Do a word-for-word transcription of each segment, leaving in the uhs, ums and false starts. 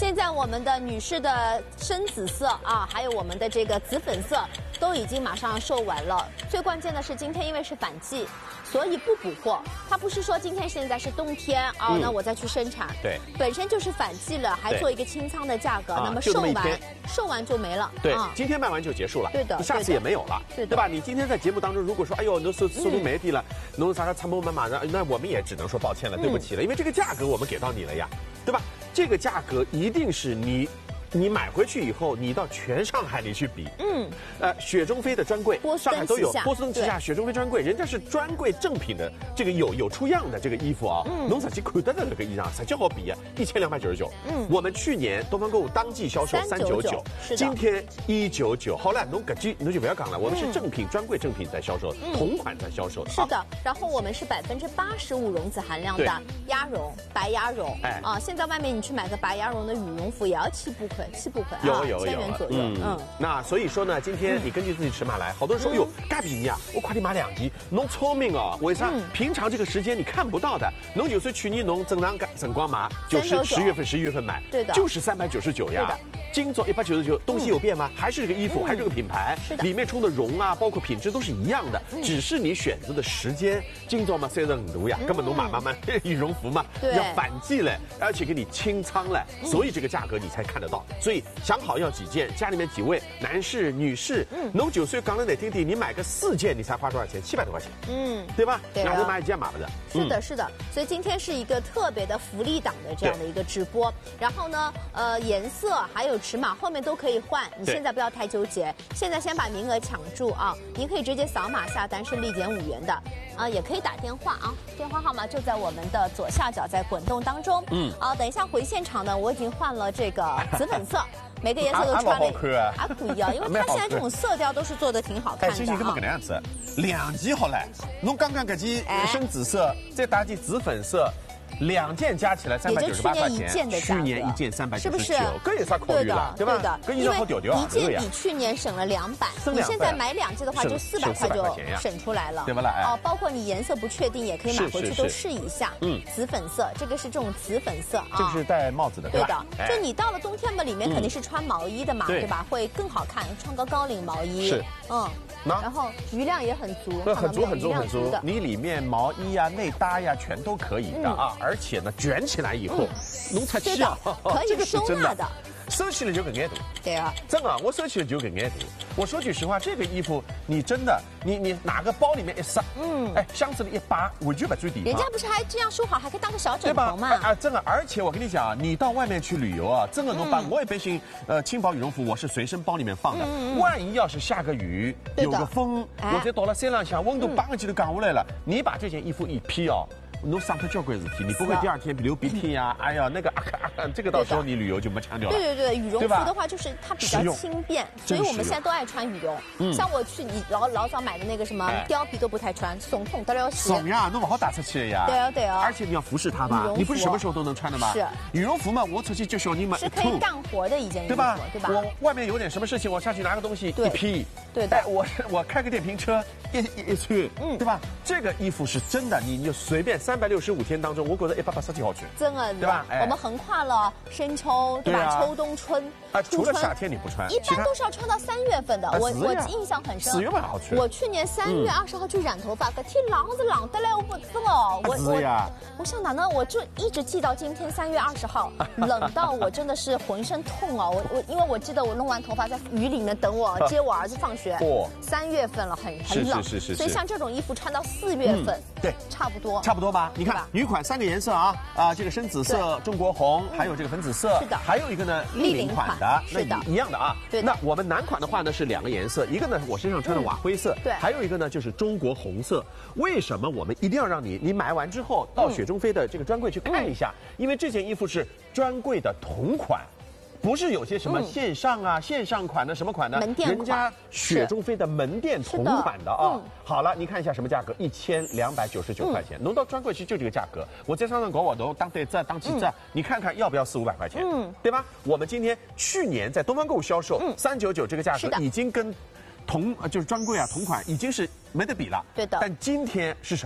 现在我们的女士的深紫色啊，还有我们的这个紫粉色，都已经马上售完了。最关键的是今天因为是反季，所以不补货。它不是说今天现在是冬天啊、哦嗯，那我再去生产。 对， 本身就是反季了，还做一个清仓的价格， 啊、 那么售完售完就没了。 对、 啊， 今天卖完就结束了。 对的， 你下次也没有了， 对对吧？你今天在节目当中如果说，哎呦，那速速度没地了，弄啥个仓包满满的，那我们也只能说抱歉了，对不起了，因为这个价格我们给到你了呀，对吧？这个价格一定是你。你买回去以后，你到全上海你去比，嗯，呃，雪中飞的专柜，上海都有，波司登旗下雪中飞专柜，人家是专柜正品的，这个有有出样的这个衣服啊，嗯，侬实际看得到这个衣裳，实际好比啊，一千两百九十九，嗯，我们去年东方购物当季销售三九九，今天一九九，好了，侬搿季侬就不要讲了，我们是正品专柜正品在销售，嗯、同款在销售， 是的，然后我们是百分之八十五绒子含量的鸭绒，白鸭绒，哎啊，现在外面你去买个白鸭绒的羽绒服也要七不亏。七不亏啊， 有有有， 千元左右。嗯， 嗯那所以说呢，今天你根据自己尺码来，好多人说，哟，该比你啊，我快点买两级，侬聪明哦，为啥？平常这个时间你看不到的，侬就算去年侬正常辰光买，就是十月份、十一月份买， 对的， 就是三百九十九呀。今朝一百九十九，东西有变吗？还是这个衣服，还是这个品牌， 是的， 里面充的绒啊，包括品质都是一样的，只是你选择的时间。今朝嘛，三十五度呀，根本侬买买买羽绒服嘛，要反季了，而且给你清仓了，所以这个价格你才看得到。所以想好要几件，家里面几位男士、女士，嗯，侬九岁刚了哪听听，你买个四件，你才花多少钱？七百多块钱，嗯，对吧？ 对， 哪能买一件买不的？ 是的，是的。所以今天是一个特别的福利档的这样的一个直播。然后呢，呃，颜色还有尺码后面都可以换，你现在不要太纠结。现在先把名额抢住啊！您可以直接扫码下单，是立减五元的啊，也可以打电话啊，电话号码就在我们的左下角，在滚动当中。嗯，啊，等一下回现场呢，我已经换了这个紫粉色。每个颜色都穿了，还可以啊，因为它现在这种色调都是做的挺好看的。 哎，星星根本搿能样子，两件好嘞，侬刚刚搿件深紫色，再搭件紫粉色。两件加起来三百九十八块钱，去年一件三百九十九，这有啥考虑了，对吧？ 对的， 跟衣裳好调调啊， 一件比去年省了两百，你现在买两件的话就四百块就省出来了， 对不啦？ 哦，包括你颜色不确定也可以买回去都试一下。嗯，紫粉色，这个是这种紫粉色啊， 这个是戴帽子的， 对的。就你到了冬天嘛，里面肯定是穿毛衣的嘛，对吧？会更好看，穿个高领毛衣。 是， 嗯。然后余量也很足， 很足很足很足。你里面毛衣呀、内搭呀，全都可以的啊！而且呢，卷起来以后，侬出去啊， 可以收纳的。 收起来就搿眼大， 对啊， 真的，我收起来就搿眼大。我说句实话，这个衣服你真的，你你哪个包里面一塞，嗯，哎，箱子里一拔，完全不占地方。 人家不是还这样收好，还可以当个小枕头嘛？ 啊，真的，而且我跟你讲，你到外面去旅游啊，真的能把我一般性呃轻薄羽绒服，我是随身包里面放的。万一要是下个雨，有个风，或者到了山上向温度梆就降下来了，你把这件衣服一披哦。侬上脱交关事体，你不会第二天流鼻涕呀？哎呀，那个啊啊，这个到时候你旅游就没腔调了。 对对对，羽绒服的话就是它比较轻便，所以我们现在都爱穿羽绒。嗯，像我去你老老早买的那个什么貂皮都不太穿，怂痛得了死。 怂呀，弄不好打出去呀。 对啊对啊。 而且你要服侍它吧，你不是什么时候都能穿的吗？ 是。 羽绒服嘛，我出去就小人嘛， 是可以干活的一件衣服， 对吧？ 对吧？ 我外面有点什么事情，我下去拿个东西一披。 对的。 哎，我我开个电瓶车一一一穿，嗯，对吧？这个衣服是真的，你你就随便三百六十五天当中。我觉得一百八十几好穿， 真的， 对吧？ 我们横跨了深秋，对吧？秋冬春， 啊，除了夏天你不穿， 一般都是要穿到三月份的。我我印象很深， 四月份好穿。 我去年三月二十号去染头发，可天冷是冷得来，我不真哦，我我我想哪呢？我就一直记到今天三月二十号，冷到我真的是浑身痛哦。我我因为我记得我弄完头发在雨里面等我接我儿子放学，三月份了，很很冷， 是是是。 所以像这种衣服穿到四月份， 对， 差不多， 差不多吧？你看女款。三个颜色啊啊，这个深紫色、中国红，还有这个粉紫色， 是的， 还有一个呢立领款的， 是的， 一样的啊。 对， 那我们男款的话呢是两个颜色，一个呢我身上穿的瓦灰色， 对， 还有一个呢就是中国红色。为什么我们一定要让你你买完之后到雪中飞的这个专柜去看一下？因为这件衣服是专柜的同款。不是有些什么线上啊、嗯、线上款的什么款的， 门店款， 人家雪中飞的门店同款的啊。嗯、好了，你看一下什么价格，一千两百九十九块钱，能、嗯、到专柜去就这个价格。我在商场搞我都当对这当起这、嗯，你看看要不要四五百块钱？嗯，对吧？我们今天去年在东方购物销售三九九这个价格已经跟同就是专柜啊同款已经是没得比了。 对的。 但今天是什么？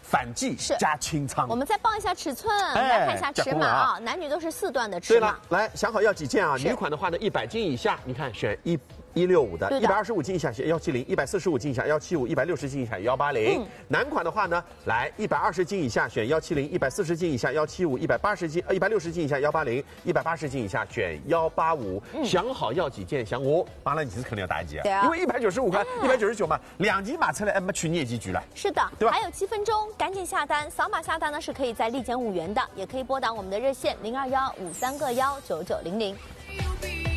反季加清仓。 我们再报一下尺寸， 哎、 来看一下尺码啊，男女都是四段的尺码。 对了，来想好要几件啊？女款的话呢，一百斤以下，你看选一。一六五的，一百二十五斤以下选幺七零，一百四十五斤以下幺七五，一百六十斤以下幺八零。男款的话呢，来一百二十斤以下选幺七零，一百四十斤以下幺七五，一百八十斤呃一百六十斤以下幺八零，一百八十斤以下选幺八五。想好要几件，想我，完了你是肯定要打几啊？ 对啊， 因为一百九十五块，一百九十九嘛，两级码出来，哎，没去业绩局了。 是的， 对吧？ 还有七分钟，赶紧下单，扫码下单呢是可以再立减五元的，也可以拨打我们的热线零二幺五三个幺九九零零。